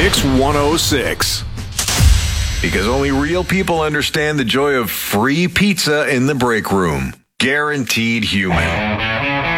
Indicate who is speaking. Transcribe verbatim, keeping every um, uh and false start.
Speaker 1: Mix one oh six. Because only real people understand the joy of free pizza in the break room. Guaranteed Human.